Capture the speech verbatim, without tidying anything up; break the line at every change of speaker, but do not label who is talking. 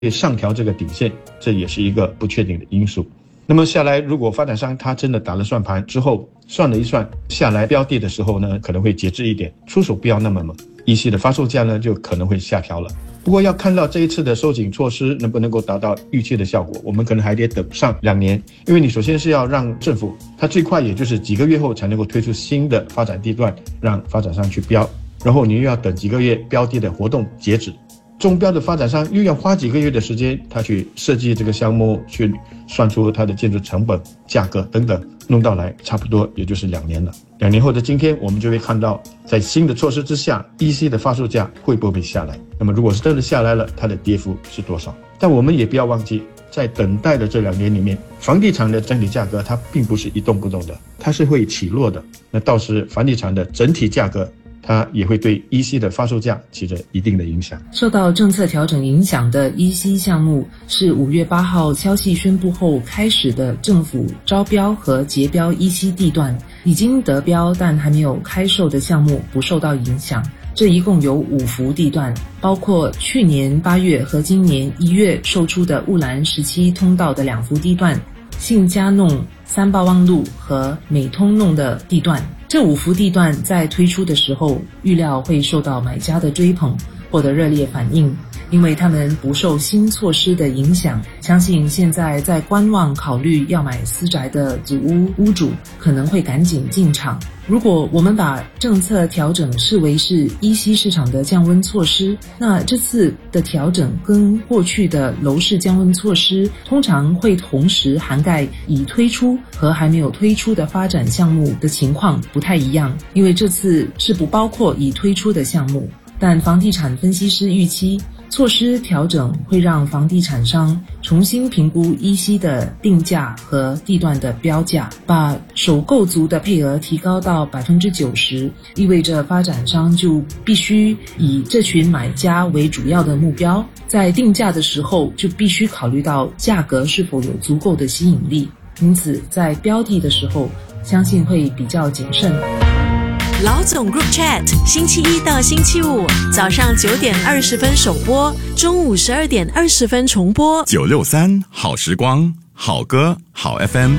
上调这个底线，这也是一个不确定的因素。那么下来，如果发展商他真的打了算盘之后，算了一算下来标的的时候呢，可能会节制一点，出手不要那么猛，E C的发售价呢就可能会下调了。不过要看到这一次的收紧措施能不能够达到预期的效果，我们可能还得等上两年，因为你首先是要让政府，它最快也就是几个月后才能够推出新的发展地段，让发展商去标，然后你又要等几个月标的的活动截止。中标的发展商又要花几个月的时间，他去设计这个项目，去算出它的建筑成本、价格等等，弄到来差不多也就是两年了。两年后的今天，我们就会看到，在新的措施之下 ，E C 的发售价会不会下来？那么如果是真的下来了，它的跌幅是多少？但我们也不要忘记，在等待的这两年里面，房地产的整体价格它并不是一动不动的，它是会起落的。那到时房地产的整体价格，它也会对 E C 的发售价起着一定的影响。
受到政策调整影响的 E C 项目是五月八号消息宣布后开始的政府招标和结标 E C 地段，已经得标但还没有开售的项目不受到影响。这一共有五幅地段，包括去年八月和今年一月售出的雾兰十七通道的两幅地段，信嘉弄、三八望路和美通弄的地段。这五幅地段在推出的时候，预料会受到买家的追捧，获得热烈反应，因为他们不受新措施的影响。相信现在在观望考虑要买私宅的祖屋屋主可能会赶紧进场。如果我们把政策调整视为是 E C 市场的降温措施，那这次的调整跟过去的楼市降温措施通常会同时涵盖已推出和还没有推出的发展项目的情况不太一样，因为这次是不包括已推出的项目。但房地产分析师预期，措施调整会让房地产商重新评估 E C 的定价和地段的标价，把首购族的配额提高到 百分之九十， 意味着发展商就必须以这群买家为主要的目标，在定价的时候就必须考虑到价格是否有足够的吸引力，因此在标的的时候相信会比较谨慎。
老总 Group Chat 星期一到星期五早上九点二十分首播，中午十二点二十分重播。
九六三好时光，好歌好 F M。